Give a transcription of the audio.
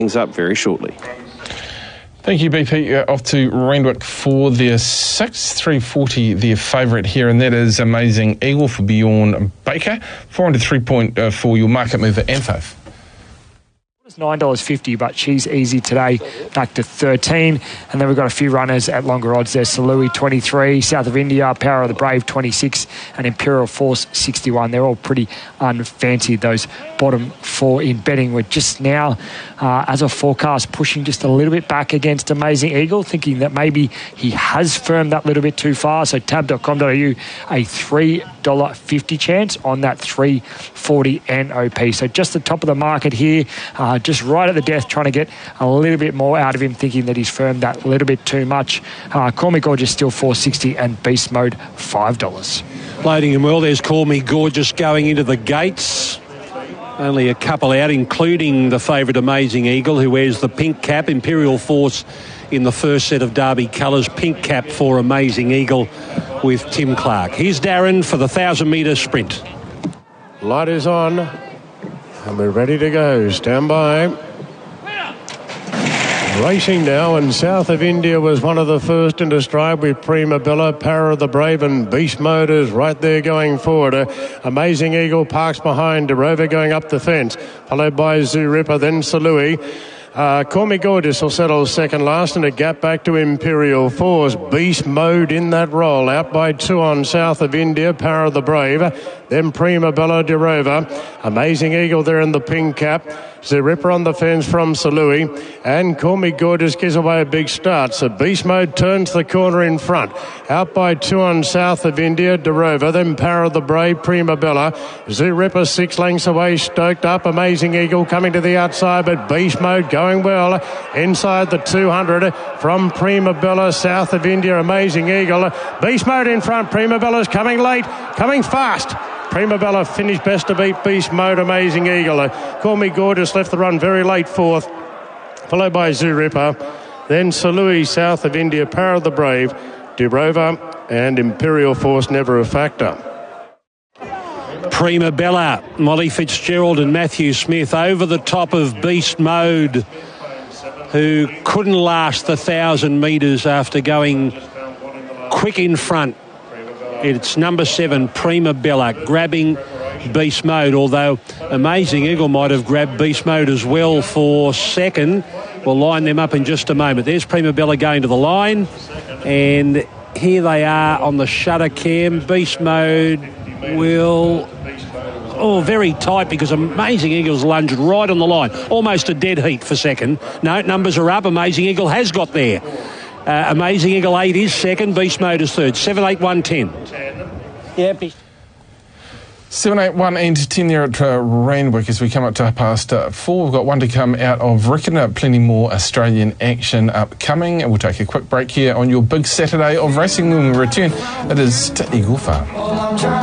things up very shortly. Thank you, BP. Off to Randwick for their 6th, 340, their favourite here, and that is Amazing Eagle for Bjorn Baker. 403.4, your market mover, Anthoph. It's $9.50, but she's easy today, back to 13. And then we've got a few runners at longer odds there. Salui 23, South of India, Power of the Brave 26, and Imperial Force 61. They're all pretty unfancied, those bottom four in betting. We're just now, as a forecast, pushing just a little bit back against Amazing Eagle, thinking that maybe he has firmed that little bit too far. So tab.com.au, a $3.50 chance on that 340 NOP. So just the top of the market here, just right at the death, trying to get a little bit more out of him, thinking that he's firmed that a little bit too much. Call Me Gorgeous still $4.60 and Beast Mode $5. Loading him well. There's Call Me Gorgeous going into the gates. Only a couple out, including the favourite Amazing Eagle, who wears the pink cap. Imperial Force in the first set of Derby colours. Pink cap for Amazing Eagle with Tim Clark. Here's Darren for the 1,000-metre sprint. Light is on, and we're ready to go. Stand by. Racing now, and South of India was one of the first into stride with Prima Bella, Power of the Brave, and Beast Motors right there going forward. Amazing Eagle parks behind, Derova going up the fence, followed by Zoo Ripper, then Salui. Call Me Gorgeous will settle second last, and a gap back to Imperial Force. Beast Mode in that roll, out by 2 on South of India, Power of the Brave, then Prima Bella, Derova. Amazing Eagle there in the pink cap. The Ripper on the fence from Salui, and Call Me Gorgeous gives away a big start. So Beast Mode turns the corner in front, out by 2 on South of India, Derova, then Power of the Brave, Prima Bella. Zoo Ripper 6 lengths away, stoked up. Amazing Eagle coming to the outside, but Beast Mode going well inside the 200 from Prima Bella, South of India, Amazing Eagle. Beast Mode in front, Prima Bella's coming late, coming fast. Prima Bella finished best to beat Beast Mode, Amazing Eagle. Call Me Gorgeous left the run very late fourth, followed by Zoo Ripper. Then Salui, South of India, Power of the Brave, Derova, and Imperial Force never a factor. Prima Bella, Molly Fitzgerald and Matthew Smith over the top of Beast Mode, who couldn't last the 1,000 metres after going quick in front. It's number 7, Prima Bella, grabbing Beast Mode, although Amazing Eagle might have grabbed Beast Mode as well for second. We'll line them up in just a moment. There's Prima Bella going to the line, and here they are on the shutter cam. Beast Mode will... Oh, very tight, because Amazing Eagle's lunged right on the line. Almost a dead heat for second. No, numbers are up. Amazing Eagle has got there. Amazing Eagle 8 is second, Beast Mode is third. 7, 8, 1, 10. Yeah, 7, 8, 1 and 10 there at Randwick as we come up to past 4. We've got one to come out of Rickon. Plenty more Australian action upcoming. And we'll take a quick break here on your big Saturday of racing. When we return, it is to Eagle Farm.